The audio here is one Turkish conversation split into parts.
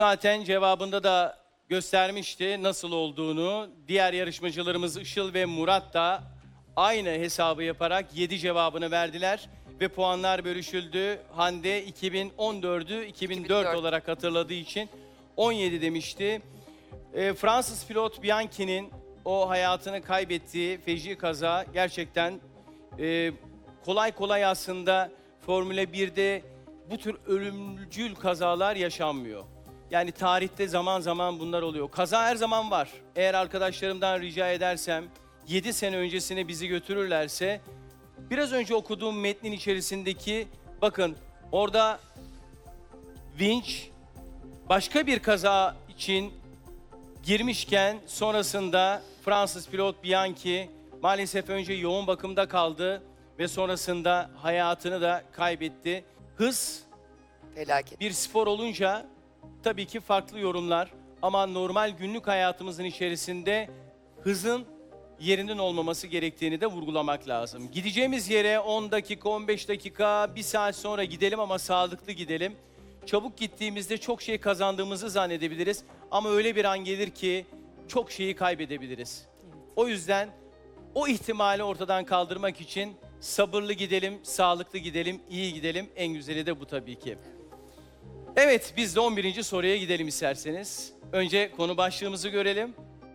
Zaten cevabında da göstermişti nasıl olduğunu. Diğer yarışmacılarımız Işıl ve Murat da aynı hesabı yaparak 7 cevabını verdiler. Ve puanlar bölüşüldü. Hande 2014'ü 2004 olarak hatırladığı için 17 demişti. Fransız pilot Bianchi'nin o hayatını kaybettiği feci kaza gerçekten kolay kolay aslında Formula 1'de bu tür ölümcül kazalar yaşanmıyor. Yani tarihte zaman zaman bunlar oluyor. Kaza her zaman var. Eğer arkadaşlarımdan rica edersem 7 sene öncesine bizi götürürlerse biraz önce okuduğum metnin içerisindeki bakın orada vinç başka bir kaza için girmişken sonrasında Fransız pilot Bianchi maalesef önce yoğun bakımda kaldı ve sonrasında hayatını da kaybetti. Hız Felaket. bir spor olunca tabii ki farklı yorumlar ama normal günlük hayatımızın içerisinde hızın yerinin olmaması gerektiğini de vurgulamak lazım. Gideceğimiz yere 10 dakika, 15 dakika, 1 saat sonra gidelim ama sağlıklı gidelim. Çabuk gittiğimizde çok şey kazandığımızı zannedebiliriz ama öyle bir an gelir ki çok şeyi kaybedebiliriz. O yüzden o ihtimali ortadan kaldırmak için sabırlı gidelim, sağlıklı gidelim, iyi gidelim. En güzeli de bu tabii ki. Evet, biz de 11. soruya gidelim isterseniz. Önce konu başlığımızı görelim.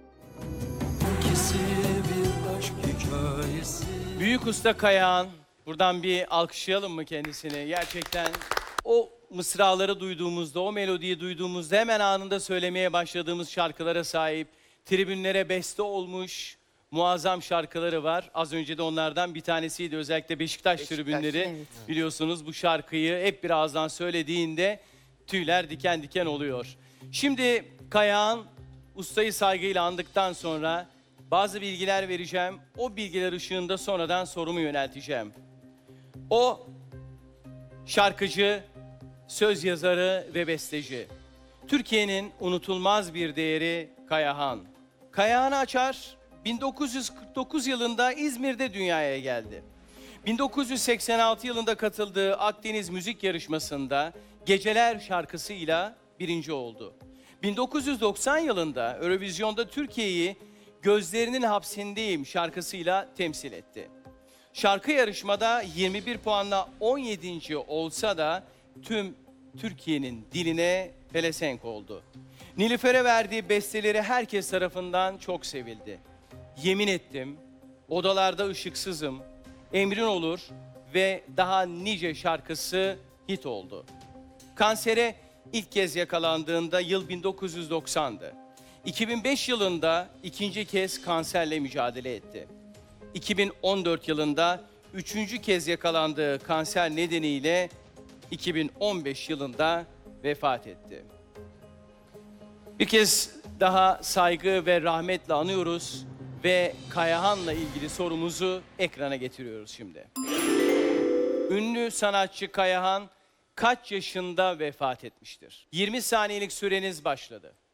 Büyük Usta Kayağan, buradan bir alkışlayalım mı kendisini? Gerçekten o mısraları duyduğumuzda, o melodiyi duyduğumuzda hemen anında söylemeye başladığımız şarkılara sahip, tribünlere beste olmuş muazzam şarkıları var. Az önce de onlardan bir tanesiydi. Özellikle Beşiktaş tribünleri evet. biliyorsunuz bu şarkıyı hep bir ağızdan söylediğinde tüyler diken diken oluyor. Şimdi Kayağan ustayı saygıyla andıktan sonra bazı bilgiler vereceğim. O bilgiler ışığında sonradan sorumu yönelteceğim. O şarkıcı, söz yazarı ve besteci. Türkiye'nin unutulmaz bir değeri Kayahan. Kayahan Açar 1949 yılında İzmir'de dünyaya geldi. 1986 yılında katıldığı Akdeniz Müzik Yarışması'nda Geceler şarkısıyla birinci oldu. 1990 yılında Eurovizyon'da Türkiye'yi Gözlerinin Hapsindeyim şarkısıyla temsil etti. Şarkı yarışmada 21 puanla 17. olsa da tüm Türkiye'nin diline pelesenk oldu. Nilüfer'e verdiği besteleri herkes tarafından çok sevildi. Yemin ettim, odalarda ışıksızım, emrin olur ve daha nice şarkısı hit oldu. Kansere ilk kez yakalandığında yıl 1990'dı. 2005 yılında ikinci kez kanserle mücadele etti. 2014 yılında üçüncü kez yakalandığı kanser nedeniyle 2015 yılında vefat etti. Bir kez daha saygı ve rahmetle anıyoruz ve Kayahan'la ilgili sorumuzu ekrana getiriyoruz şimdi. Ünlü sanatçı Kayahan kaç yaşında vefat etmiştir? 20 saniyelik süreniz başladı.